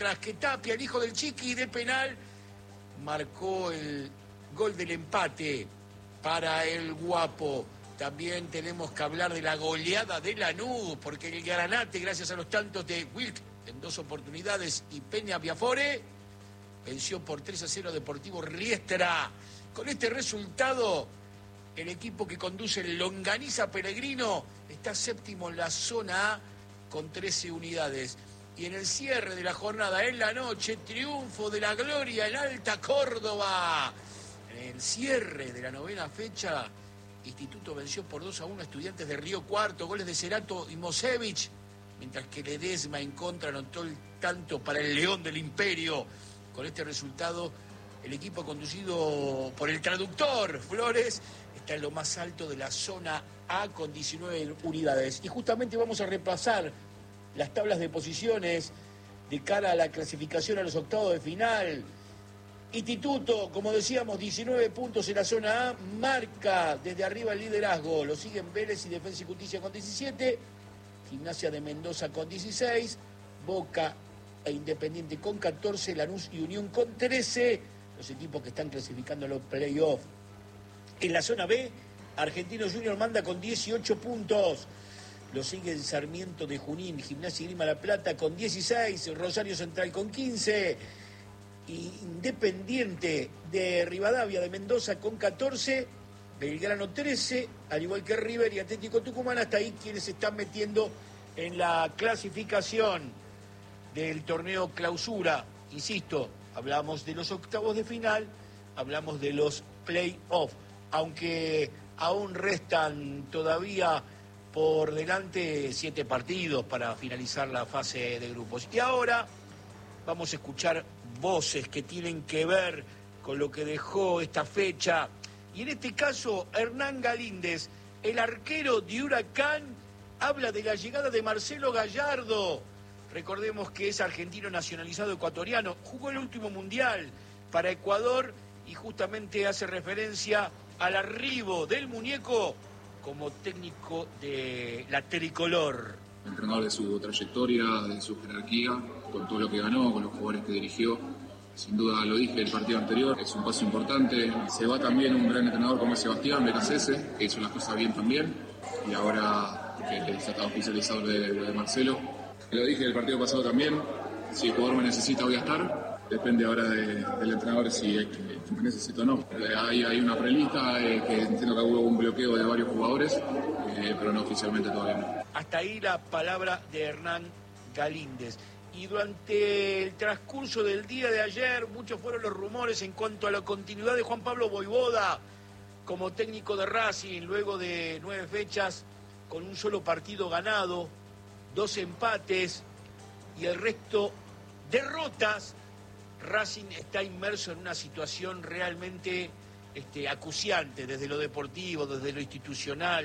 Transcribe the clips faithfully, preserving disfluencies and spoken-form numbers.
Tras que Tapia, el hijo del Chiqui, de penal, marcó el gol del empate para el Guapo. También tenemos que hablar de la goleada de Lanús, porque el Granate, gracias a los tantos de Wilk en dos oportunidades y Peña Biafore, venció por tres a cero a Deportivo Riestra. Con este resultado, el equipo que conduce el Longaniza Peregrino está séptimo en la zona A con trece unidades. Y en el cierre de la jornada, en la noche, triunfo de la Gloria en Alta Córdoba. En el cierre de la novena fecha, Instituto venció por dos a uno a Estudiantes de Río Cuarto, goles de Cerato y Mosevich, mientras que Ledesma en contra anotó el tanto para el León del Imperio. Con este resultado, el equipo conducido por el traductor Flores está en lo más alto de la zona A con diecinueve unidades. Y justamente vamos a repasar las tablas de posiciones de cara a la clasificación a los octavos de final. Instituto, como decíamos, diecinueve puntos en la zona A, marca desde arriba el liderazgo. Lo siguen Vélez y Defensa y Justicia con diecisiete, Gimnasia de Mendoza con dieciséis, Boca e Independiente con catorce, Lanús y Unión con trece, los equipos que están clasificando a los playoffs. En la zona B, Argentino Junior manda con dieciocho puntos. Lo sigue el Sarmiento de Junín, Gimnasia y Grima La Plata con dieciséis, Rosario Central con quince, y Independiente de Rivadavia de Mendoza con catorce, Belgrano trece, al igual que River y Atlético Tucumán. Hasta ahí quienes se están metiendo en la clasificación del torneo Clausura. Insisto, hablamos de los octavos de final, hablamos de los play-off, aunque aún restan todavía por delante siete partidos para finalizar la fase de grupos. Y ahora vamos a escuchar voces que tienen que ver con lo que dejó esta fecha. Y en este caso, Hernán Galíndez, el arquero de Huracán, habla de la llegada de Marcelo Gallardo. Recordemos que es argentino nacionalizado ecuatoriano, jugó el último mundial para Ecuador y justamente hace referencia al arribo del muñeco como técnico de la tricolor. Entrenador de su trayectoria, de su jerarquía, con todo lo que ganó, con los jugadores que dirigió. Sin duda, lo dije el partido anterior, es un paso importante. Se va también un gran entrenador como Sebastián Becasese, que hizo las cosas bien también. Y ahora que se está oficializado de, de Marcelo. Lo dije el partido pasado también, si el jugador me necesita voy a estar. Depende ahora de, del entrenador si es que me necesito o no. Hay, hay una prelista eh, que entiendo que hubo un bloqueo de varios jugadores, eh, pero no oficialmente todavía no. Hasta ahí la palabra de Hernán Galíndez. Y durante el transcurso del día de ayer, muchos fueron los rumores en cuanto a la continuidad de Juan Pablo Voivoda como técnico de Racing, luego de nueve fechas con un solo partido ganado, dos empates y el resto derrotas. Racing está inmerso en una situación realmente este, acuciante desde lo deportivo, desde lo institucional.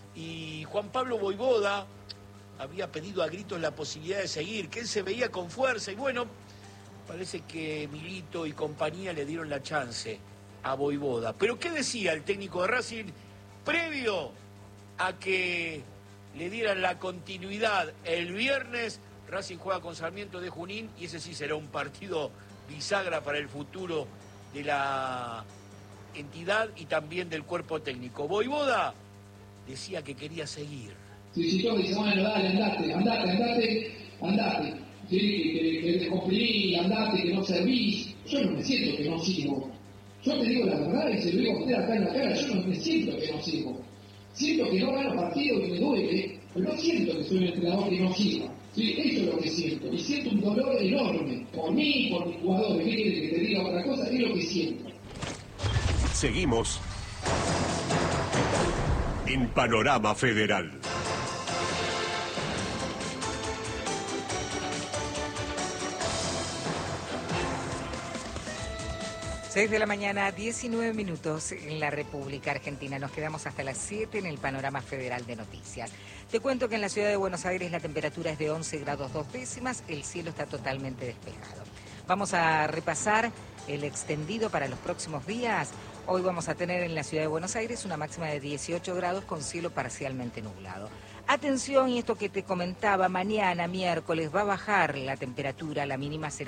Y Juan Pablo Voivoda había pedido a gritos la posibilidad de seguir, que él se veía con fuerza. Y bueno, parece que Milito y compañía le dieron la chance a Voivoda. Pero ¿qué decía el técnico de Racing previo a que le dieran la continuidad? El viernes Racing juega con Sarmiento de Junín y ese sí será un partido bisagra para el futuro de la entidad y también del cuerpo técnico. Voivoda decía que quería seguir. Si si tú dices, bueno, dale, andate, andate, andate, andate. Sí, que, que te cumplí, andate, que no servís. Yo no me siento que no sirvo. Yo te digo la verdad y se lo digo a usted acá en la cara, yo no me siento que no sirvo. Siento que no gano partido y me duele, pero no siento que soy un entrenador que no sirva. Sí, eso es lo que siento. Y siento un dolor enorme. Por mí, por mis jugadores. ¿Qué quiere que te diga otra cosa? Es lo que siento. Seguimos en Panorama Federal. seis de la mañana, diecinueve minutos en la República Argentina. Nos quedamos hasta las siete en el Panorama Federal de Noticias. Te cuento que en la ciudad de Buenos Aires la temperatura es de once grados dos décimas, el cielo está totalmente despejado. Vamos a repasar el extendido para los próximos días. Hoy vamos a tener en la ciudad de Buenos Aires una máxima de dieciocho grados con cielo parcialmente nublado. Atención, y esto que te comentaba, mañana miércoles va a bajar la temperatura, la mínima será